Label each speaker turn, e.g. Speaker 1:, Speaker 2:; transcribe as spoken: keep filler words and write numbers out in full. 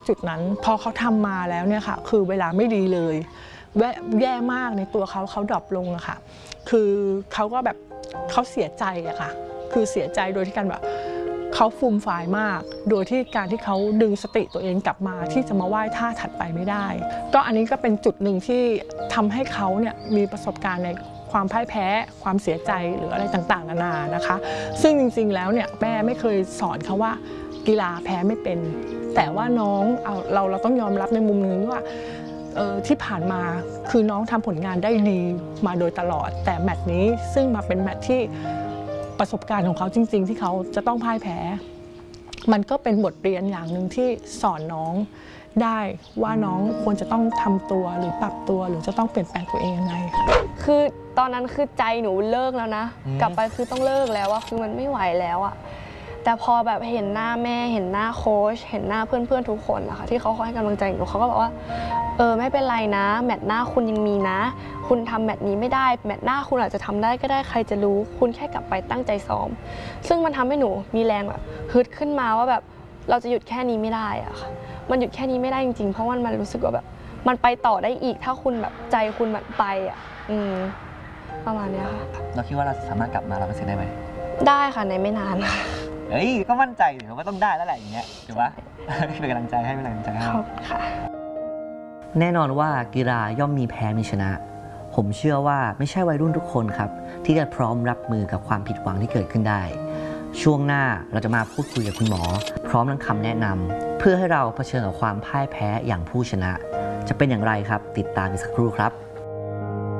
Speaker 1: จุดนั้นพอเขาทำมาแล้วเนี่ยค่ะคือเวลาไม่ดีเลยแย่มากในตัวเขาเขาดรอปลงอะค่ะคือเขาก็แบบเขาเสียใจอะค่ะคือเสียใจโดยที่การแบบเขาฟูมฟายมากโดยที่การที่เขาดึงสติตัวเองกลับมาที่จะมาไหว้ท่าถัดไปไม่ได้ก็อันนี้ก็เป็นจุดหนึ่งที่ทำให้เขาเนี่ยมีประสบการณ์ในความพ่ายแพ้ความเสียใจหรืออะไรต่างๆนานานะคะซึ่งจริงๆแล้วเนี่ยแม่ไม่เคยสอนเขาว่ากีฬาแพ้ไม่เป็นแต่ว่าน้องเอาเราเราต้องยอมรับในมุมนึงว่าที่ผ่านมาคือน้องทำผลงานได้ดีมาโดยตลอดแต่แมตช์นี้ซึ่งมาเป็นแมตช์ที่ประสบการณ์ของเขาจริงๆที่เขาจะต้องพ่ายแพ้มันก็เป็นบทเรียนอย่างหนึ่งที่สอนน้องได้ว่าน้องควรจะต้องทำตัวหรือปรับตัวหรือจะต้องเปลี่ยนแปลงตัวเองยังไงค่ะ
Speaker 2: คือตอนนั้นคือใจหนูเลิกแล้วนะกลับไปคือต้องเลิกแล้วอะคือมันไม่ไหวแล้วอะแต่พอแบบเห็นหน้าแม่เห็นหน้าโค้ชเห็นหน้าเพื่อนๆทุกคนนะคะที่เขาให้กำลังใจหนูเขาก็บอกว่าเออไม่เป็นไรนะแมตช์หน้าคุณยังมีนะคุณทำแมตช์นี้ไม่ได้แมตช์หน้าคุณอาจจะทำได้ก็ได้ใครจะรู้คุณแค่กลับไปตั้งใจซ้อมซึ่งมันทำให้หนูมีแรงแบบฮึดขึ้นมาว่าแบบเราจะหยุดแค่นี้ไม่ได้อะค่ะมันหยุดแค่นี้ไม่ได้จริงๆเพราะว่ามันรู้สึกว่าแบบมันไปต่อได้อีกถ้าคุณแบบใจคุณแบบไปอะอืมประมาณนี้ค่ะ
Speaker 3: เราคิดว่าเราสามารถกลับมาร้อยเปอร์เซ็นต์ได้ไหม
Speaker 2: ได้ค่ะในไม่นาน
Speaker 3: เฮ้ยก็มั่นใจถือว่าต้องได้แล้วแหละอย่างเงี้ยถูกปะเป็นกำลังใจให้เป็นกำลังใจให้
Speaker 2: ค่ะ
Speaker 4: แน่นอนว่ากีฬาย่อมมีแพ้มีชนะผมเชื่อว่าไม่ใช่วัยรุ่นทุกคนครับที่จะพร้อมรับมือกับความผิดหวังที่เกิดขึ้นได้ช่วงหน้าเราจะมาพูดคุยกับคุณหมอพร้อมทั้งคำแนะนำเพื่อให้เราเผชิญกับความพ่ายแพ้อย่างผู้ชนะจะเป็นอย่างไรครับติดตามอีกสักครู่ครับ